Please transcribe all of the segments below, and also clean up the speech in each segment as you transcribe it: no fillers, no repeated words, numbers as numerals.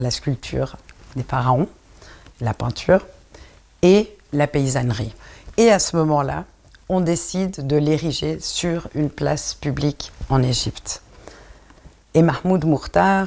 la sculpture des pharaons, la peinture et la paysannerie. Et à ce moment-là, on décide de l'ériger sur une place publique en Égypte. Et Mahmoud Moukhtar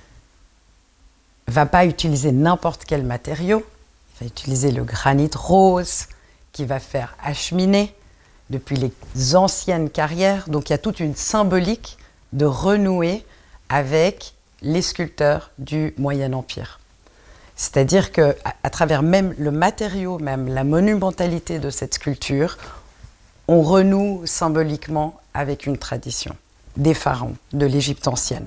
ne va pas utiliser n'importe quel matériau. Il va utiliser le granit rose qu'il va faire acheminer depuis les anciennes carrières. Donc il y a toute une symbolique de renouer avec les sculpteurs du Moyen Empire. C'est-à-dire qu'à travers même le matériau, même la monumentalité de cette sculpture, on renoue symboliquement avec une tradition des pharaons de l'Égypte ancienne.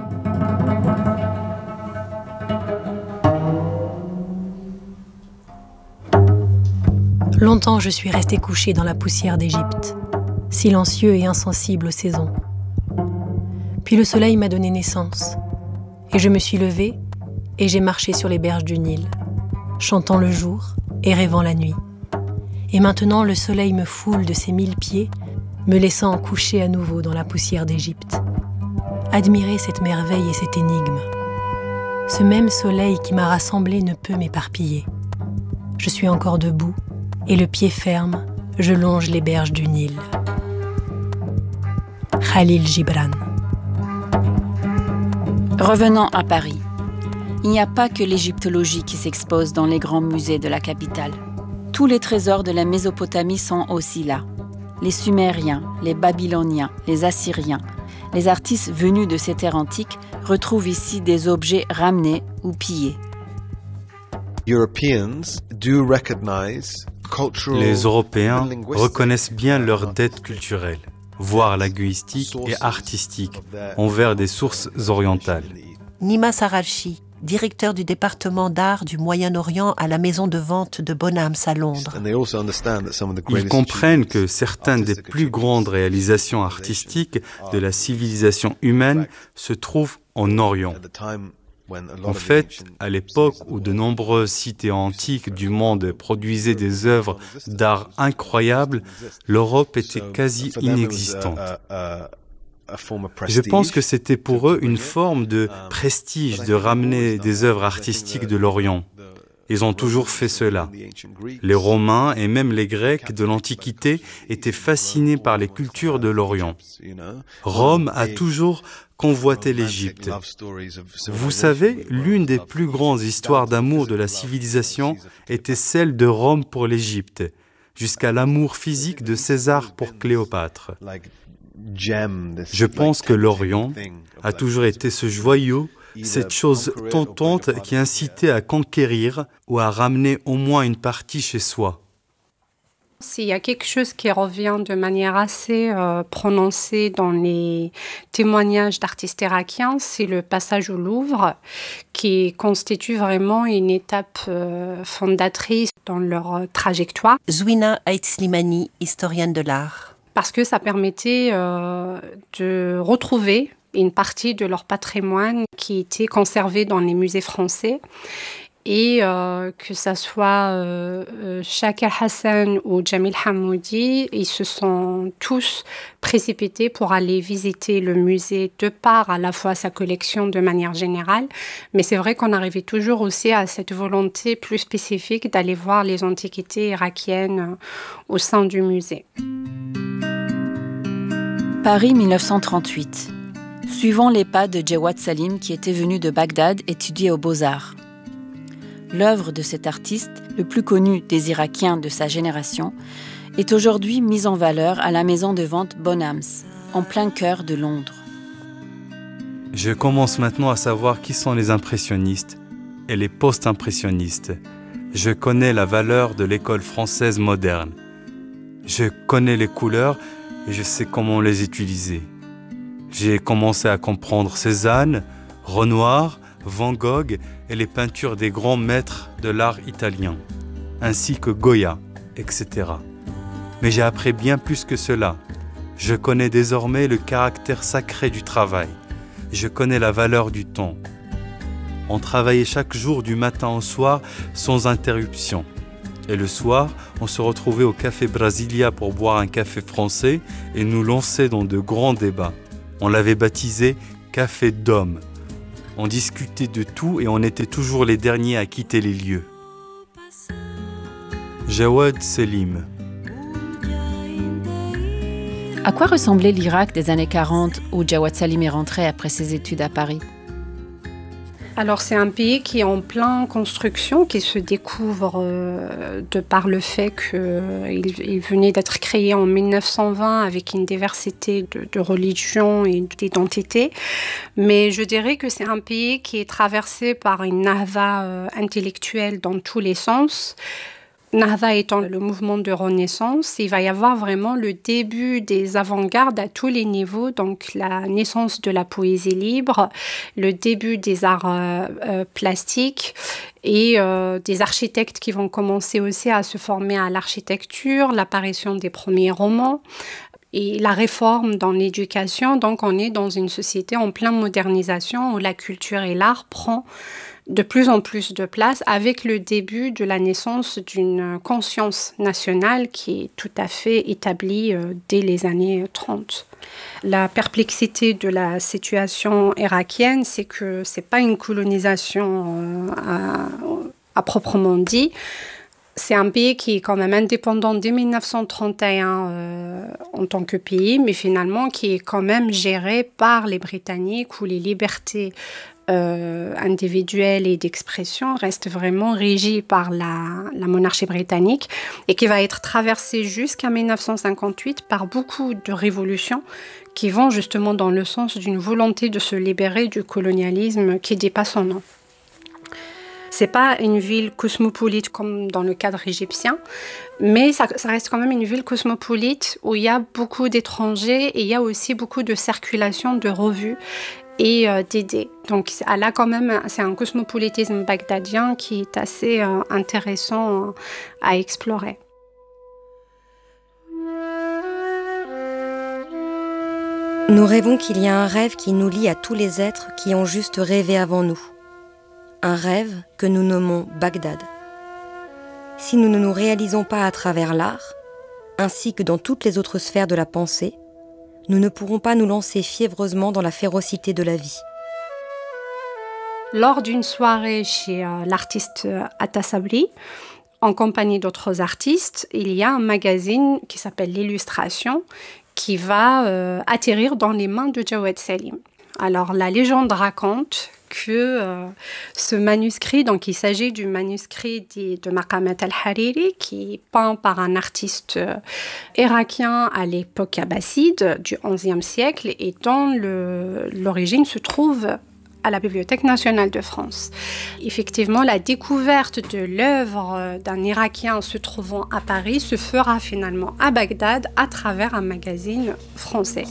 Longtemps, je suis resté couché dans la poussière d'Égypte, silencieux et insensible aux saisons. Puis le soleil m'a donné naissance, et je me suis levé et j'ai marché sur les berges du Nil, chantant le jour et rêvant la nuit. Et maintenant, le soleil me foule de ses 1000 pieds, me laissant coucher à nouveau dans la poussière d'Égypte. Admirer cette merveille et cette énigme. Ce même soleil qui m'a rassemblé ne peut m'éparpiller. Je suis encore debout, et le pied ferme, je longe les berges du Nil. Khalil Gibran. Revenons à Paris. Il n'y a pas que l'égyptologie qui s'expose dans les grands musées de la capitale. Tous les trésors de la Mésopotamie sont aussi là. Les Sumériens, les Babyloniens, les Assyriens, les artistes venus de ces terres antiques retrouvent ici des objets ramenés ou pillés. Les Européens reconnaissent bien leur dette culturelle, voire linguistique et artistique, envers des sources orientales. Nima Saralchi, directeur du département d'art du Moyen-Orient à la maison de vente de Bonhams à Londres. Ils comprennent que certaines des plus grandes réalisations artistiques de la civilisation humaine se trouvent en Orient. En fait, à l'époque où de nombreuses cités antiques du monde produisaient des œuvres d'art incroyables, l'Europe était quasi inexistante. Je pense que c'était pour eux une forme de prestige de ramener des œuvres artistiques de l'Orient. Ils ont toujours fait cela. Les Romains et même les Grecs de l'Antiquité étaient fascinés par les cultures de l'Orient. Rome a toujours convoité l'Égypte. Vous savez, l'une des plus grandes histoires d'amour de la civilisation était celle de Rome pour l'Égypte, jusqu'à l'amour physique de César pour Cléopâtre. Je pense que l'Orient a toujours été ce joyau, cette chose tentante qui incitait à conquérir ou à ramener au moins une partie chez soi. S'il y a quelque chose qui revient de manière assez prononcée dans les témoignages d'artistes irakiens, c'est le passage au Louvre, qui constitue vraiment une étape fondatrice dans leur trajectoire. Zouina Aït Slimani, historienne de l'art. Parce que ça permettait de retrouver une partie de leur patrimoine qui était conservé dans les musées français. Et que ça soit Shakir Hassan ou Jamil Hamoudi, ils se sont tous précipités pour aller visiter le musée de par à la fois sa collection de manière générale, mais c'est vrai qu'on arrivait toujours aussi à cette volonté plus spécifique d'aller voir les antiquités irakiennes au sein du musée. Paris 1938. Suivons les pas de Djawad Salim qui était venu de Bagdad étudier aux Beaux-Arts. L'œuvre de cet artiste, le plus connu des Irakiens de sa génération, est aujourd'hui mise en valeur à la maison de vente Bonhams, en plein cœur de Londres. Je commence maintenant à savoir qui sont les impressionnistes et les post-impressionnistes. Je connais la valeur de l'école française moderne. Je connais les couleurs et je sais comment les utiliser. J'ai commencé à comprendre Cézanne, Renoir, Van Gogh et les peintures des grands maîtres de l'art italien, ainsi que Goya, etc. Mais j'ai appris bien plus que cela. Je connais désormais le caractère sacré du travail. Je connais la valeur du temps. On travaillait chaque jour du matin au soir sans interruption. Et le soir, on se retrouvait au Café Brasilia pour boire un café français et nous lancer dans de grands débats. On l'avait baptisé « Café d'hommes ». On discutait de tout et on était toujours les derniers à quitter les lieux. Jawad Selim. À quoi ressemblait l'Irak des années 40 où Jawad Selim est rentré après ses études à Paris ? Alors c'est un pays qui est en pleine construction, qui se découvre de par le fait qu'il venait d'être créé en 1920 avec une diversité de religions et d'identités. Mais je dirais que c'est un pays qui est traversé par une nahva intellectuelle dans tous les sens. Nahda étant le mouvement de renaissance, il va y avoir vraiment le début des avant-gardes à tous les niveaux, donc la naissance de la poésie libre, le début des arts plastiques et des architectes qui vont commencer aussi à se former à l'architecture, l'apparition des premiers romans et la réforme dans l'éducation. Donc on est dans une société en pleine modernisation où la culture et l'art prend de plus en plus de place avec le début de la naissance d'une conscience nationale qui est tout à fait établie dès les années 30. La perplexité de la situation irakienne, c'est que ce n'est pas une colonisation à proprement dit. C'est un pays qui est quand même indépendant dès 1931 en tant que pays, mais finalement qui est quand même géré par les Britanniques où les libertés individuelle et d'expression reste vraiment régie par la monarchie britannique et qui va être traversée jusqu'à 1958 par beaucoup de révolutions qui vont justement dans le sens d'une volonté de se libérer du colonialisme qui dit pas son nom. C'est pas une ville cosmopolite comme dans le cadre égyptien, mais ça reste quand même une ville cosmopolite où il y a beaucoup d'étrangers et il y a aussi beaucoup de circulation de revues et d'idées. Donc là quand même, c'est un cosmopolitisme bagdadien qui est assez intéressant à explorer. Nous rêvons qu'il y a un rêve qui nous lie à tous les êtres qui ont juste rêvé avant nous. Un rêve que nous nommons Bagdad. Si nous ne nous réalisons pas à travers l'art, ainsi que dans toutes les autres sphères de la pensée, nous ne pourrons pas nous lancer fiévreusement dans la férocité de la vie. Lors d'une soirée chez l'artiste Atta Sabri, en compagnie d'autres artistes, il y a un magazine qui s'appelle L'Illustration qui va atterrir dans les mains de Jawad Selim. Alors la légende raconte que ce manuscrit, donc il s'agit du manuscrit de Maqamat al-Hariri qui est peint par un artiste irakien à l'époque abbasside du XIe siècle et dont l'origine se trouve à la Bibliothèque nationale de France. Effectivement, la découverte de l'œuvre d'un Irakien se trouvant à Paris se fera finalement à Bagdad à travers un magazine français.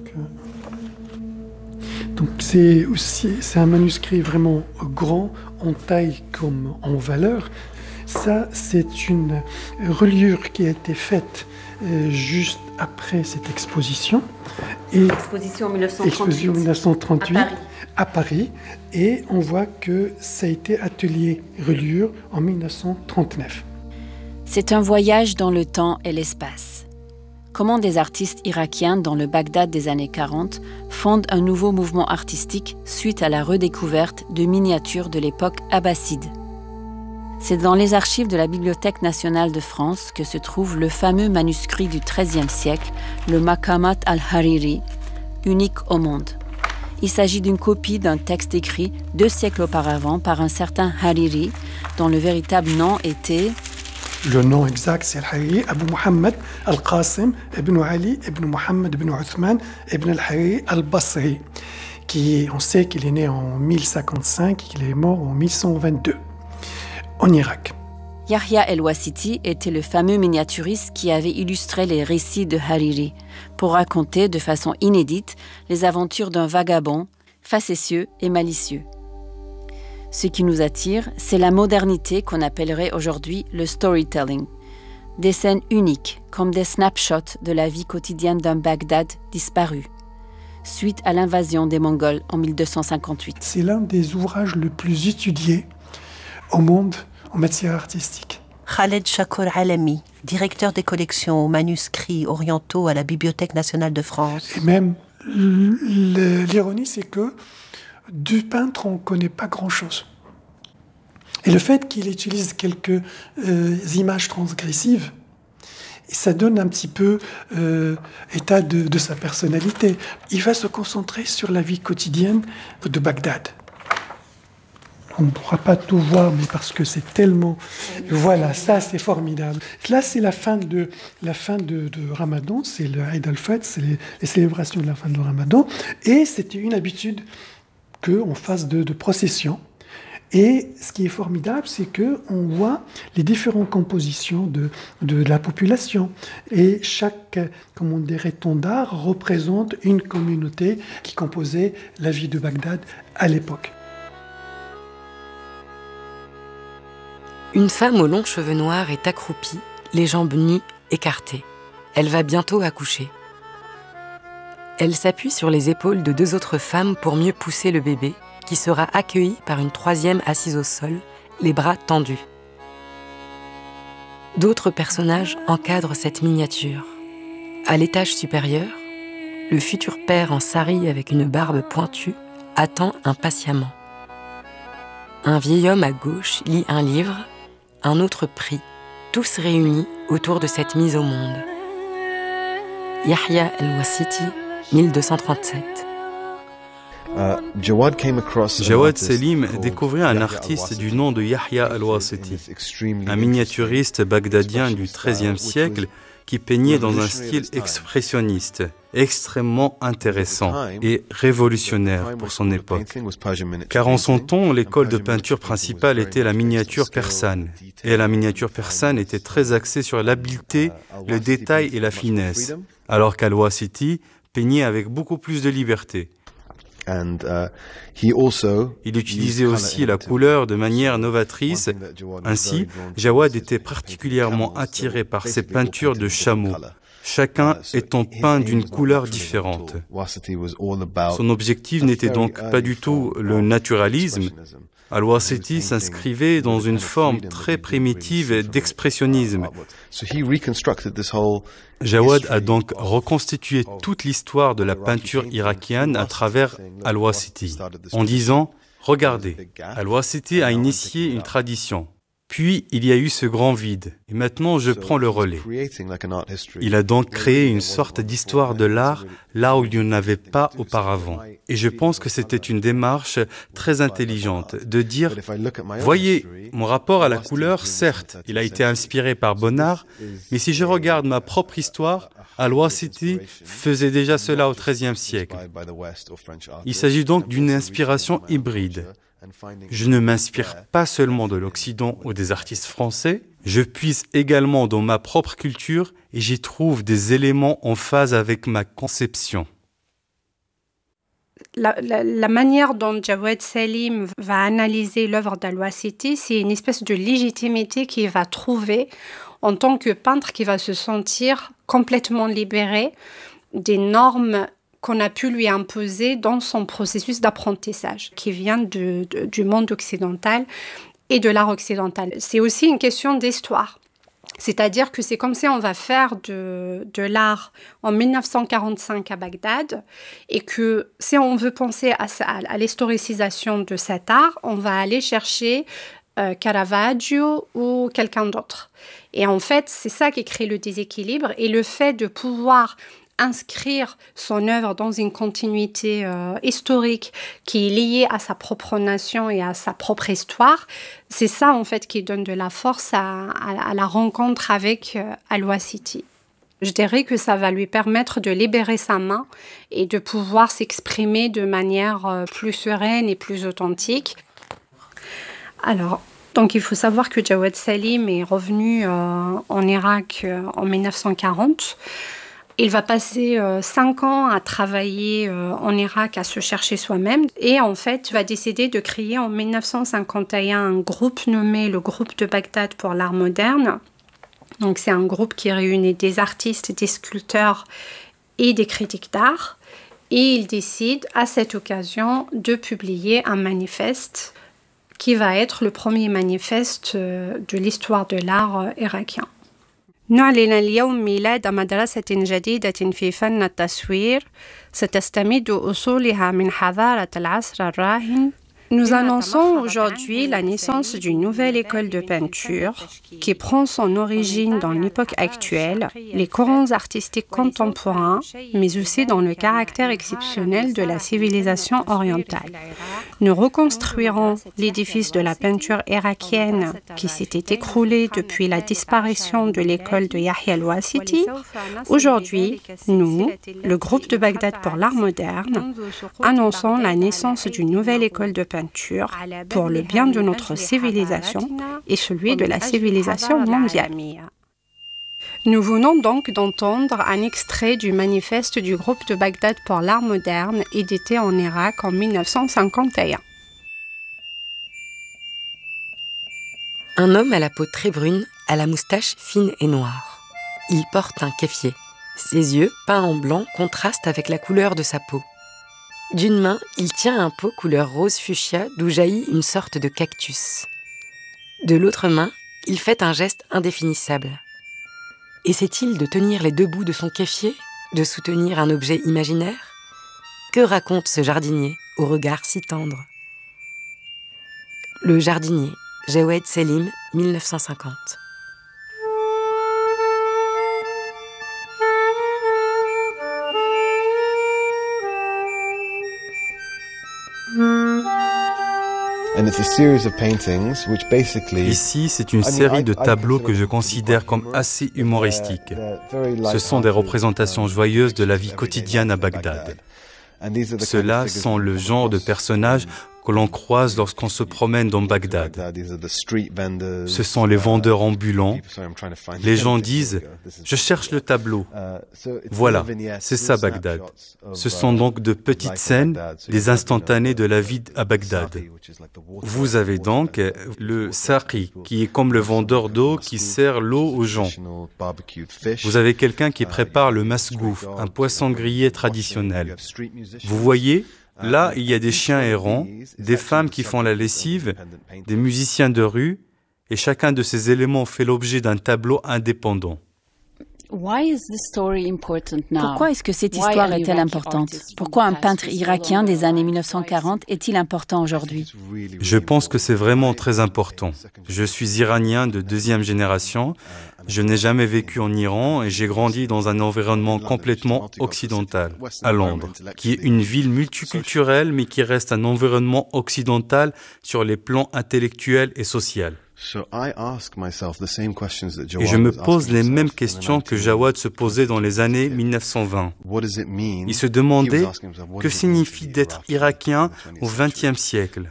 Donc c'est un manuscrit vraiment grand, en taille comme en valeur. Ça, c'est une reliure qui a été faite juste après cette exposition. Exposition 1938 à Paris. Et on voit que ça a été atelier reliure en 1939. C'est un voyage dans le temps et l'espace. Comment des artistes irakiens dans le Bagdad des années 40 fondent un nouveau mouvement artistique suite à la redécouverte de miniatures de l'époque abbasside. C'est dans les archives de la Bibliothèque nationale de France que se trouve le fameux manuscrit du XIIIe siècle, le Maqamat al-Hariri, unique au monde. Il s'agit d'une copie d'un texte écrit 2 siècles auparavant par un certain Hariri, dont le véritable nom était... Le nom exact, c'est Al-Hariri, Abu Muhammad al-Qasim, ibn Ali, ibn Muhammad, ibn Uthman, ibn al-Hariri al-Basri, on sait qu'il est né en 1055 et qu'il est mort en 1122, en Irak. Yahya el-Wasiti était le fameux miniaturiste qui avait illustré les récits de Hariri pour raconter de façon inédite les aventures d'un vagabond, facétieux et malicieux. Ce qui nous attire, c'est la modernité qu'on appellerait aujourd'hui le storytelling. Des scènes uniques, comme des snapshots de la vie quotidienne d'un Bagdad disparu, suite à l'invasion des Mongols en 1258. C'est l'un des ouvrages les plus étudiés au monde en matière artistique. Khaled Chakour Alami, directeur des collections aux manuscrits orientaux à la Bibliothèque nationale de France. Et même, l'ironie, c'est que du peintre, on ne connaît pas grand-chose. Et le fait qu'il utilise quelques images transgressives, ça donne un petit peu état de sa personnalité. Il va se concentrer sur la vie quotidienne de Bagdad. On ne pourra pas tout voir, mais parce que c'est tellement... Voilà, ça c'est formidable. Là, c'est la fin de Ramadan, c'est le Eid al-Fitr, c'est les célébrations de la fin de Ramadan. Et c'était une habitude qu'on fasse de procession. Et ce qui est formidable, c'est qu'on voit les différentes compositions de la population. Et chaque, comme on dirait, tondar représente une communauté qui composait la vie de Bagdad à l'époque. Une femme aux longs cheveux noirs est accroupie, les jambes nues, écartées. Elle va bientôt accoucher. Elle s'appuie sur les épaules de 2 autres femmes pour mieux pousser le bébé, qui sera accueilli par une 3e assise au sol, les bras tendus. D'autres personnages encadrent cette miniature. À l'étage supérieur, le futur père en sari avec une barbe pointue attend impatiemment. Un vieil homme à gauche lit un livre, un autre prie, tous réunis autour de cette mise au monde. Yahya al-Wasiti, 1237. Jawad Selim découvrit un artiste du nom de Yahya al-Wasiti, un miniaturiste bagdadien du XIIIe siècle qui peignait dans un style expressionniste, extrêmement intéressant et révolutionnaire pour son époque. Car en son temps, l'école de peinture principale était la miniature persane. Et la miniature persane était très axée sur l'habileté, le détail et la finesse, alors qu'al-Wasiti peignait avec beaucoup plus de liberté. Il utilisait aussi la couleur de manière novatrice. Ainsi, Jawad était particulièrement attiré par ses peintures de chameaux, chacun étant peint d'une couleur différente. Son objectif n'était donc pas du tout le naturalisme. Al-Wasiti s'inscrivait dans une forme très primitive d'expressionnisme. Jawad a donc reconstitué toute l'histoire de la peinture irakienne à travers Al-Wasiti, en disant « Regardez, Al-Wasiti a initié une tradition. Puis, il y a eu ce grand vide, et maintenant je prends le relais. » Il a donc créé une sorte d'histoire de l'art là où il n'y en avait pas auparavant. Et je pense que c'était une démarche très intelligente de dire « Voyez, mon rapport à la couleur, certes, il a été inspiré par Bonnard, mais si je regarde ma propre histoire, Al-Wasiti faisait déjà cela au XIIIe siècle. Il s'agit donc d'une inspiration hybride. Je ne m'inspire pas seulement de l'Occident ou des artistes français, je puise également dans ma propre culture et j'y trouve des éléments en phase avec ma conception. » La manière dont Jawad Selim va analyser l'œuvre d'Al-Wasiti, c'est une espèce de légitimité qu'il va trouver en tant que peintre qui va se sentir complètement libéré des normes qu'on a pu lui imposer dans son processus d'apprentissage, qui vient du monde occidental et de l'art occidental. C'est aussi une question d'histoire. C'est-à-dire que c'est comme si on va faire de l'art en 1945 à Bagdad et que si on veut penser à l'historicisation de cet art, on va aller chercher Caravaggio ou quelqu'un d'autre. Et en fait, c'est ça qui crée le déséquilibre et le fait de pouvoir inscrire son œuvre dans une continuité historique qui est liée à sa propre nation et à sa propre histoire, c'est ça en fait qui donne de la force à la rencontre avec Al-Wasiti. Je dirais que ça va lui permettre de libérer sa main et de pouvoir s'exprimer de manière plus sereine et plus authentique. Alors, donc il faut savoir que Jawad Selim est revenu en Irak en 1940. Il va passer 5 ans à travailler en Irak, à se chercher soi-même. Et en fait, va décider de créer en 1951 un groupe nommé le Groupe de Bagdad pour l'art moderne. Donc c'est un groupe qui réunit des artistes, des sculpteurs et des critiques d'art. Et il décide à cette occasion de publier un manifeste qui va être le premier manifeste de l'histoire de l'art irakien. نعلن اليوم ميلاد مدرسة جديدة في فن التصوير ستستمد أصولها من حضارة العصر الراهن. Nous annonçons aujourd'hui la naissance d'une nouvelle école de peinture qui prend son origine dans l'époque actuelle, les courants artistiques contemporains, mais aussi dans le caractère exceptionnel de la civilisation orientale. Nous reconstruirons l'édifice de la peinture irakienne qui s'était écroulé depuis la disparition de l'école de Yahya al-Wasiti. Aujourd'hui, nous, le groupe de Bagdad pour l'art moderne, annonçons la naissance d'une nouvelle école de peinture pour le bien de notre civilisation et celui de la civilisation mondiale. Nous venons donc d'entendre un extrait du manifeste du groupe de Bagdad pour l'art moderne édité en Irak en 1951. Un homme à la peau très brune, à la moustache fine et noire. Il porte un kéfier. Ses yeux, peints en blanc, contrastent avec la couleur de sa peau. D'une main, il tient un pot couleur rose fuchsia d'où jaillit une sorte de cactus. De l'autre main, il fait un geste indéfinissable. Essaie-t-il de tenir les deux bouts de son kéfier, de soutenir un objet imaginaire ? Que raconte ce jardinier au regard si tendre ? Le jardinier, Jawed Selim, 1950. Ici, c'est une série de tableaux que je considère comme assez humoristiques. Ce sont des représentations joyeuses de la vie quotidienne à Bagdad. Ceux-là sont le genre de personnages que l'on croise lorsqu'on se promène dans Bagdad. Ce sont les vendeurs ambulants. Les gens disent « Je cherche le tableau ». Voilà, c'est ça Bagdad. Ce sont donc de petites scènes, des instantanés de la vie à Bagdad. Vous avez donc le saqi, qui est comme le vendeur d'eau qui sert l'eau aux gens. Vous avez quelqu'un qui prépare le masgouf, un poisson grillé traditionnel. Vous voyez ? Là, il y a des chiens errants, des femmes qui font la lessive, des musiciens de rue, et chacun de ces éléments fait l'objet d'un tableau indépendant. Pourquoi est-ce que cette histoire est-elle importante ? Pourquoi un peintre irakien des années 1940 est-il important aujourd'hui ? Je pense que c'est vraiment très important. Je suis iranien de deuxième génération. Je n'ai jamais vécu en Iran et j'ai grandi dans un environnement complètement occidental, à Londres, qui est une ville multiculturelle mais qui reste un environnement occidental sur les plans intellectuels et sociaux. Et je me pose les mêmes questions que Jawad se posait dans les années 1920. Il se demandait que signifie d'être irakien au XXe siècle.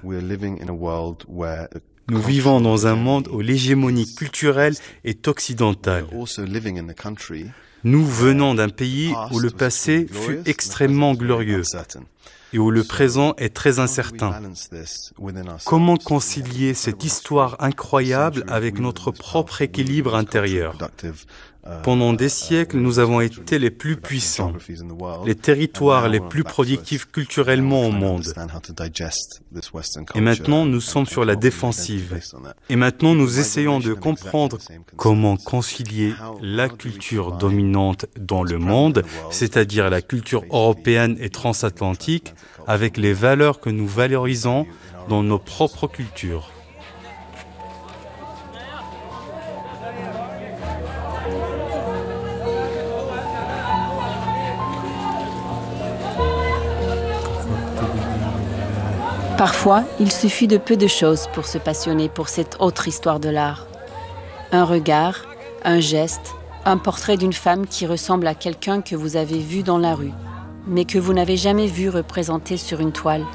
Nous vivons dans un monde où l'hégémonie culturelle est occidentale. Nous venons d'un pays où le passé fut extrêmement glorieux et où le présent est très incertain. Comment concilier cette histoire incroyable avec notre propre équilibre intérieur ? Pendant des siècles, nous avons été les plus puissants, les territoires les plus productifs culturellement au monde. Et maintenant, nous sommes sur la défensive. Et maintenant, nous essayons de comprendre comment concilier la culture dominante dans le monde, c'est-à-dire la culture européenne et transatlantique, avec les valeurs que nous valorisons dans nos propres cultures. Parfois, il suffit de peu de choses pour se passionner pour cette autre histoire de l'art. Un regard, un geste, un portrait d'une femme qui ressemble à quelqu'un que vous avez vu dans la rue, mais que vous n'avez jamais vu représenté sur une toile.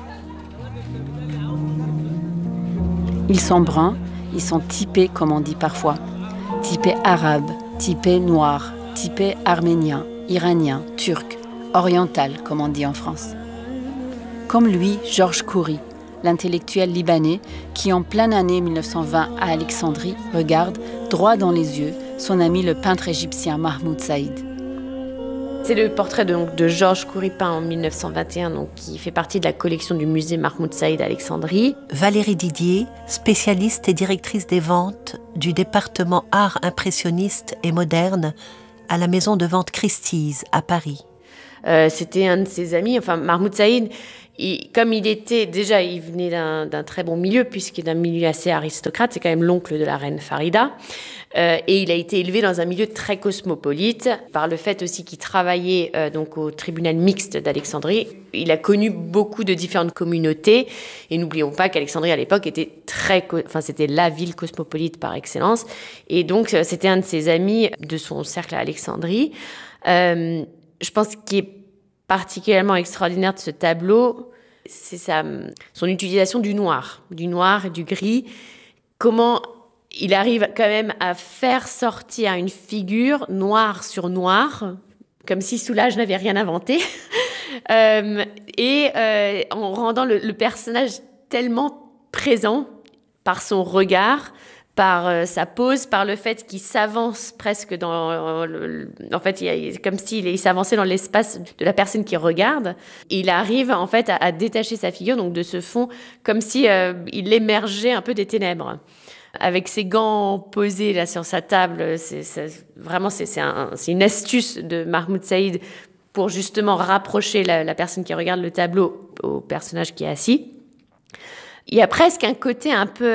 Ils sont bruns, ils sont typés comme on dit parfois. Typés arabes, typés noirs, typés arméniens, iraniens, turcs, oriental comme on dit en France. Comme lui, Georges Khoury, l'intellectuel libanais qui, en pleine année 1920 à Alexandrie, regarde droit dans les yeux son ami le peintre égyptien Mahmoud Saïd. C'est le portrait de Georges Kouripin en 1921, donc, qui fait partie de la collection du musée Mahmoud Saïd d'Alexandrie. Valérie Didier, spécialiste et directrice des ventes du département art impressionniste et moderne à la maison de vente Christie's à Paris. C'était un de ses amis, enfin Mahmoud Saïd, comme il était, déjà il venait d'un très bon milieu, puisqu'il est d'un milieu assez aristocrate, c'est quand même l'oncle de la reine Farida, et il a été élevé dans un milieu très cosmopolite, par le fait aussi qu'il travaillait donc au tribunal mixte d'Alexandrie. Il a connu beaucoup de différentes communautés, et n'oublions pas qu'Alexandrie à l'époque était c'était la ville cosmopolite par excellence, et donc c'était un de ses amis de son cercle à Alexandrie. Je pense qu'il est particulièrement extraordinaire de ce tableau, c'est son utilisation du noir et du gris. Comment il arrive quand même à faire sortir une figure noir sur noir, comme si Soulages n'avait rien inventé, et en rendant le personnage tellement présent par son regard, par sa pose, par le fait qu'il s'avance presque dans en fait, comme s'il s'avançait dans l'espace de la personne qui regarde. Et il arrive en fait à détacher sa figure donc de ce fond, comme si il émergeait un peu des ténèbres. Avec ses gants posés là sur sa table, c'est une astuce de Mahmoud Saïd pour justement rapprocher la personne qui regarde le tableau au personnage qui est assis. Il y a presque un côté un peu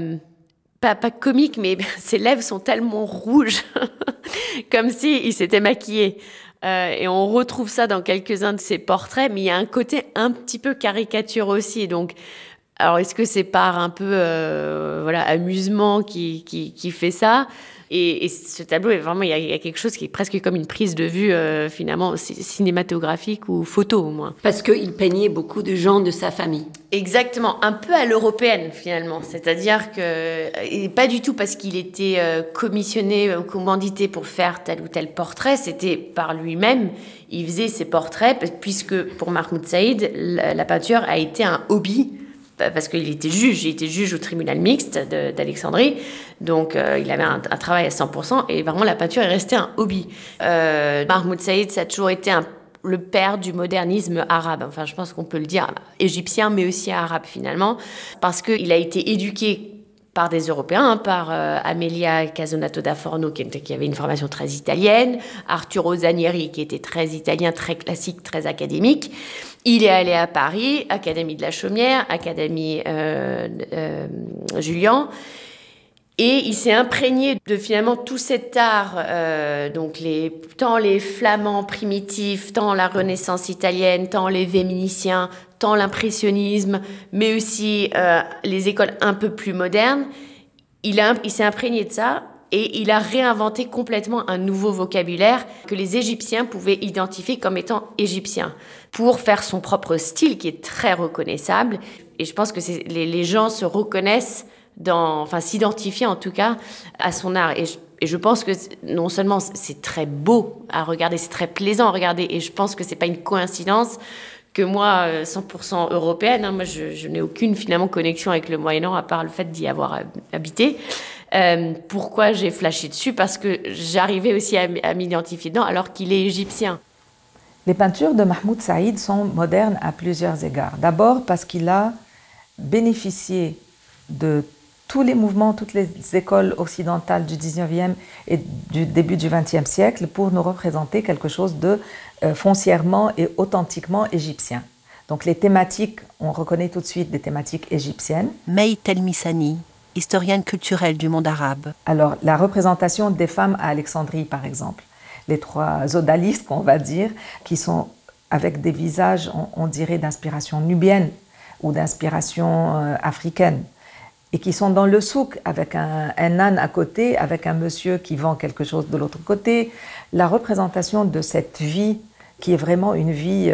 pas comique, mais ses lèvres sont tellement rouges, comme s'il s'était maquillé. Et on retrouve ça dans quelques-uns de ses portraits, mais il y a un côté un petit peu caricature aussi. Donc, alors est-ce que c'est par un peu amusement qui fait ça ? Et ce tableau, il y a quelque chose qui est presque comme une prise de vue finalement cinématographique ou photo au moins. Parce qu'il peignait beaucoup de gens de sa famille. Exactement, un peu à l'européenne finalement. C'est-à-dire que, et pas du tout parce qu'il était commissionné ou commandité pour faire tel ou tel portrait, c'était par lui-même. Il faisait ses portraits puisque pour Mahmoud Saïd, la peinture a été un hobby. Parce qu'il était juge au tribunal mixte d'Alexandrie, donc il avait un travail à 100%, et vraiment la peinture est restée un hobby. Mahmoud Saïd, ça a toujours été le père du modernisme arabe, enfin je pense qu'on peut le dire, égyptien mais aussi arabe finalement, parce qu'il a été éduqué par des Européens, par Amelia Casonato da Forno, qui avait une formation très italienne, Arturo Zanieri, qui était très italien, très classique, très académique. Il est allé à Paris, Académie de la Chaumière, Académie Julian, et il s'est imprégné de finalement tout cet art, donc tant les flamands primitifs, tant la Renaissance italienne, tant les vénitiens, tant l'impressionnisme, mais aussi les écoles un peu plus modernes. Il s'est imprégné de ça et il a réinventé complètement un nouveau vocabulaire que les Égyptiens pouvaient identifier comme étant égyptien pour faire son propre style qui est très reconnaissable. Et je pense que les gens se reconnaissent, s'identifient en tout cas à son art. Et je pense que non seulement c'est très beau à regarder, c'est très plaisant à regarder, et je pense que c'est pas une coïncidence que moi, 100% européenne, moi je n'ai aucune finalement connexion avec le Moyen-Orient à part le fait d'y avoir habité. Pourquoi j'ai flashé dessus ? Parce que j'arrivais aussi à m'identifier dedans alors qu'il est égyptien. Les peintures de Mahmoud Saïd sont modernes à plusieurs égards. D'abord parce qu'il a bénéficié de tous les mouvements, toutes les écoles occidentales du 19e et du début du 20e siècle pour nous représenter quelque chose de foncièrement et authentiquement égyptien. Donc les thématiques, on reconnaît tout de suite des thématiques égyptiennes. May Telmisani, historienne culturelle du monde arabe. Alors la représentation des femmes à Alexandrie par exemple, les trois odalisques qu'on va dire, qui sont avec des visages, on dirait d'inspiration nubienne ou d'inspiration africaine, et qui sont dans le souk avec un âne à côté, avec un monsieur qui vend quelque chose de l'autre côté. La représentation de cette vie qui est vraiment une vie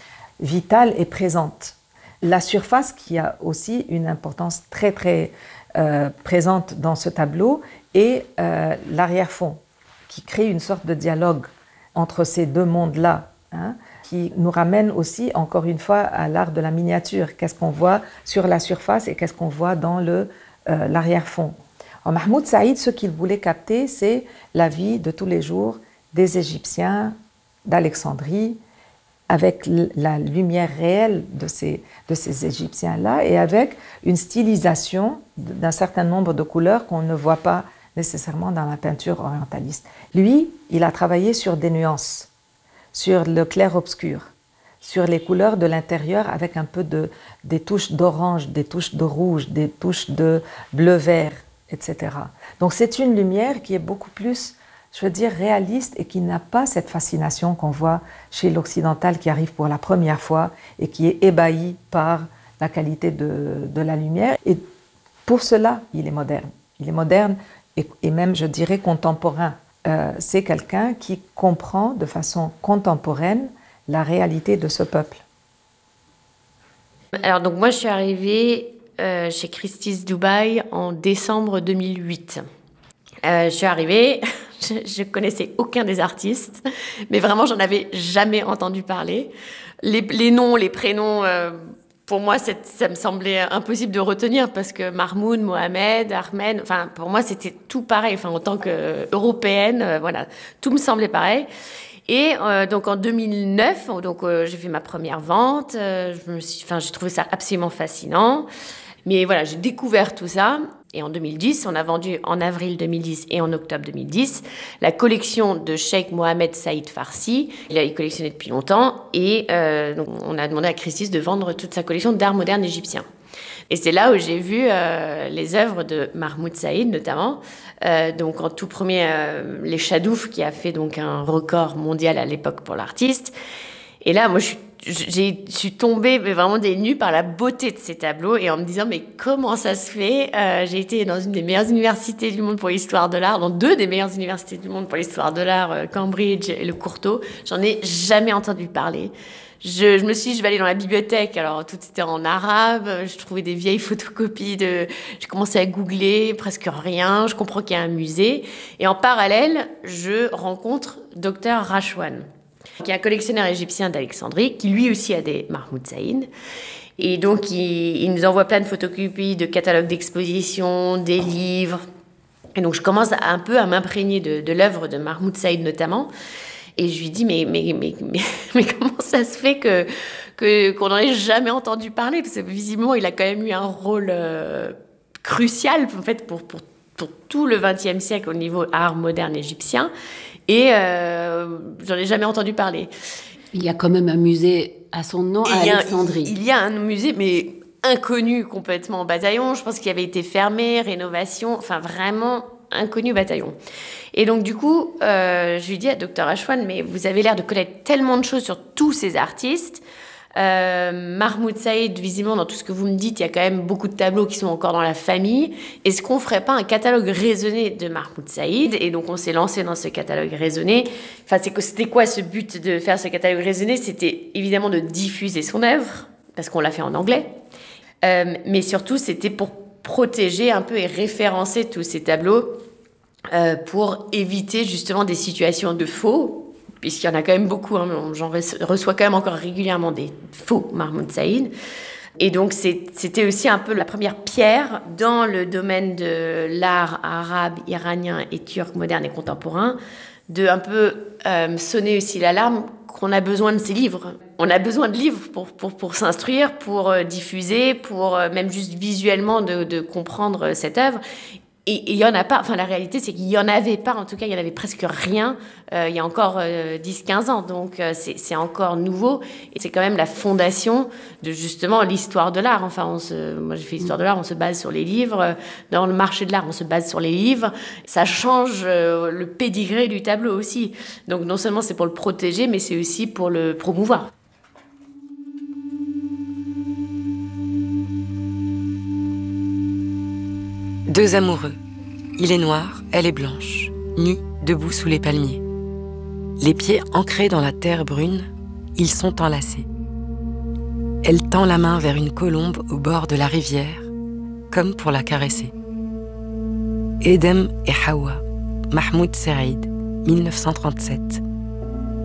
vitale et présente. La surface qui a aussi une importance très très présente dans ce tableau, et l'arrière-fond qui crée une sorte de dialogue entre ces deux mondes-là, hein, qui nous ramène aussi, encore une fois, à l'art de la miniature. Qu'est-ce qu'on voit sur la surface et qu'est-ce qu'on voit dans l'arrière-fond. Mahmoud Saïd, ce qu'il voulait capter, c'est la vie de tous les jours des Égyptiens d'Alexandrie, avec la lumière réelle de ces Égyptiens-là et avec une stylisation d'un certain nombre de couleurs qu'on ne voit pas nécessairement dans la peinture orientaliste. Lui, il a travaillé sur des nuances, sur le clair-obscur, sur les couleurs de l'intérieur avec un peu des touches d'orange, des touches de rouge, des touches de bleu-vert, etc. Donc c'est une lumière qui est beaucoup plus, je veux dire, réaliste et qui n'a pas cette fascination qu'on voit chez l'occidental qui arrive pour la première fois et qui est ébahi par la qualité de la lumière. Et pour cela, il est moderne. Il est moderne et même, je dirais, contemporain. C'est quelqu'un qui comprend de façon contemporaine la réalité de ce peuple. Alors donc moi je suis arrivée chez Christie's Dubaï en décembre 2008. Je suis arrivée, je connaissais aucun des artistes, mais vraiment j'en avais jamais entendu parler. Les noms, les prénoms, pour moi ça me semblait impossible de retenir parce que Mahmoud, Mohamed, Ahmed, enfin pour moi c'était tout pareil. Enfin en tant qu'européenne, voilà, tout me semblait pareil. Et donc en 2009, j'ai fait ma première vente. J'ai trouvé ça absolument fascinant. Mais voilà, j'ai découvert tout ça. Et en 2010, on a vendu en avril 2010 et en octobre 2010 la collection de Cheikh Mohamed Saïd Farsi. Il a collectionné depuis longtemps. Et donc on a demandé à Christie's de vendre toute sa collection d'art moderne égyptien. Et c'est là où j'ai vu les œuvres de Mahmoud Saïd, notamment. Donc, en tout premier, les Chadouf, qui a fait donc un record mondial à l'époque pour l'artiste. Et là, moi, je suis tombée mais vraiment des nues par la beauté de ces tableaux et en me disant, mais comment ça se fait ? J'ai été dans une des meilleures universités du monde pour l'histoire de l'art, dans 2 des meilleures universités du monde pour l'histoire de l'art, Cambridge et le Courtauld. J'en ai jamais entendu parler. Je me suis dit, je vais aller dans la bibliothèque. Alors, tout était en arabe. Je trouvais des vieilles photocopies j'ai commencé à googler, presque rien. Je comprends qu'il y a un musée. Et en parallèle, je rencontre Dr Rachwan, qui est un collectionneur égyptien d'Alexandrie, qui lui aussi a des Mahmoud Saïd. Et donc, il nous envoie plein de photocopies, de catalogues d'exposition, des livres. Et donc, je commence un peu à m'imprégner de l'œuvre de Mahmoud Saïd notamment. Et je lui dis, mais comment ça se fait qu'on n'en ait jamais entendu parler ? Parce que visiblement, il a quand même eu un rôle crucial en fait, pour tout le XXe siècle au niveau art moderne égyptien. Et j'en ai jamais entendu parler. Il y a quand même un musée à son nom à Alexandrie. Il y a un musée, mais inconnu complètement au bataillon. Je pense qu'il avait été fermé, rénovation, enfin vraiment inconnu au bataillon. Et donc, du coup, je lui dis à Dr Ashwan, mais vous avez l'air de connaître tellement de choses sur tous ces artistes. Mahmoud Saïd, visiblement, dans tout ce que vous me dites, il y a quand même beaucoup de tableaux qui sont encore dans la famille. Est-ce qu'on ferait pas un catalogue raisonné de Mahmoud Saïd ? Et donc, on s'est lancé dans ce catalogue raisonné. Enfin, c'était quoi ce but de faire ce catalogue raisonné ? C'était évidemment de diffuser son œuvre, parce qu'on l'a fait en anglais. Mais surtout, c'était pour protéger un peu et référencer tous ces tableaux pour éviter justement des situations de faux, puisqu'il y en a quand même beaucoup, hein, j'en reçois quand même encore régulièrement des faux Mahmoud Saïd. Et donc c'était aussi un peu la première pierre dans le domaine de l'art arabe, iranien et turc moderne et contemporain, de un peu sonner aussi l'alarme qu'on a besoin de ces livres. On a besoin de livres pour s'instruire, pour diffuser, pour même juste visuellement de comprendre cette œuvre. Et il n'y en a pas, enfin la réalité c'est qu'il n'y en avait pas, en tout cas il n'y en avait presque rien il y a encore 10-15 ans, donc c'est encore nouveau et c'est quand même la fondation de justement l'histoire de l'art. Enfin moi j'ai fait l'histoire de l'art, on se base sur les livres, dans le marché de l'art on se base sur les livres, ça change le pédigré du tableau aussi, donc non seulement c'est pour le protéger mais c'est aussi pour le promouvoir. Deux amoureux. Il est noir, elle est blanche, nus, debout sous les palmiers. Les pieds ancrés dans la terre brune, ils sont enlacés. Elle tend la main vers une colombe au bord de la rivière, comme pour la caresser. Edem et Hawa, Mahmoud Saïd, 1937.